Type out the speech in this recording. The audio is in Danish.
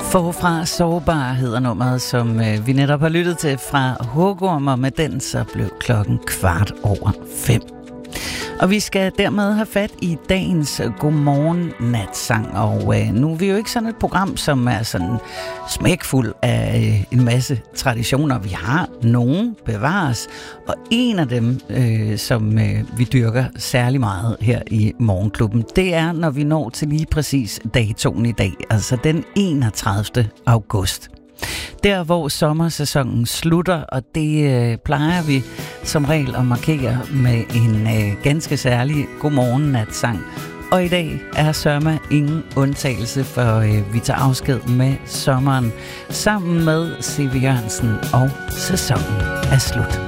Forfra sårbar hedder nummeret, som vi netop har lyttet til fra Hugorm, og med den så blev klokken 5:15. Og vi skal dermed have fat i dagens Godmorgen Natsang. Og nu er vi jo ikke sådan et program, som er sådan smækfuld af en masse traditioner. Vi har nogen bevares, og en af dem, som vi dyrker særlig meget her i Morgenklubben, det er, når vi når til lige præcis datoen i dag, altså den 31. august. Der, hvor sommersæsonen slutter, og det plejer vi som regel at markere med en ganske særlig godmorgen-natsang. Og i dag er sørme ingen undtagelse, for vi tager afsked med sommeren sammen med C.V. Jørgensen, og sæsonen er slut.